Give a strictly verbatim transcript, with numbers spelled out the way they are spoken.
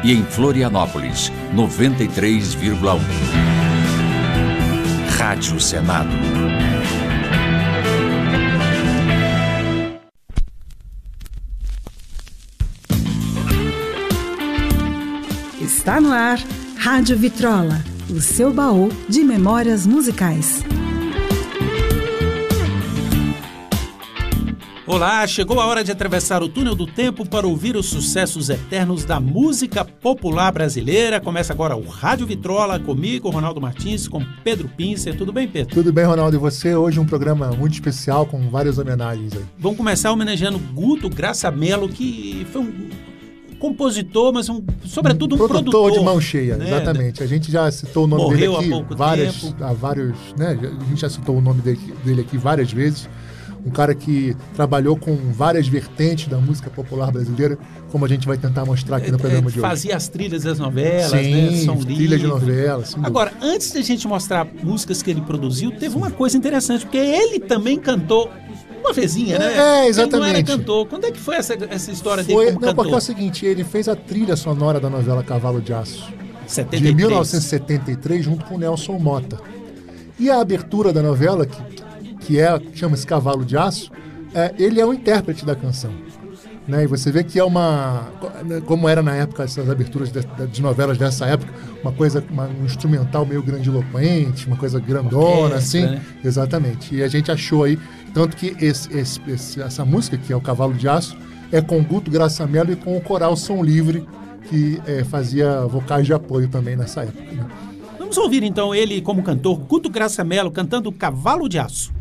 e em Florianópolis, noventa e três vírgula um. Rádio Senado. Está no ar, Rádio Vitrola, o seu baú de memórias musicais. Olá, chegou a hora de atravessar o túnel do tempo para ouvir os sucessos eternos da música popular brasileira. Começa agora o Rádio Vitrola, comigo, Ronaldo Martins, com Pedro Pincer. Tudo bem, Pedro? Tudo bem, Ronaldo, e você? Hoje um programa muito especial com várias homenagens aí. Vamos começar homenageando Guto Graça Mello, que foi um compositor, mas um, sobretudo um produtor. Produtor de mão cheia, né? Exatamente. A gente já citou o nome Morreu dele aqui há pouco várias, tempo. há vários, né? A gente já citou o nome dele, dele aqui várias vezes. Um cara que trabalhou com várias vertentes da música popular brasileira, como a gente vai tentar mostrar aqui no programa de hoje. Fazia as trilhas das novelas, sim, né? São trilha de novelas. Agora, antes de a gente mostrar músicas que ele produziu, teve uma coisa interessante, porque ele também cantou uma vezinha, né? É, exatamente. Ele não era cantor. Quando é que foi essa, essa história foi, dele como não, cantor? porque é o seguinte, ele fez a trilha sonora da novela Cavalo de Aço, setenta e três. de mil novecentos e setenta e três, junto com o Nelson Motta. E a abertura da novela, que, que é, chama-se Cavalo de Aço, é, ele é o intérprete da canção. Né? E você vê que é uma... Como era na época essas aberturas de, de novelas dessa época, uma coisa, uma, um instrumental meio grandiloquente, uma coisa grandona, Orquestra, assim. Né? Exatamente. E a gente achou aí, tanto que esse, esse, esse, essa música, que é o Cavalo de Aço, é com Guto Graça Mello e com o Coral Som Livre, que é, fazia vocais de apoio também nessa época. Né? Vamos ouvir então ele como cantor, Guto Graça Mello, cantando Cavalo de Aço.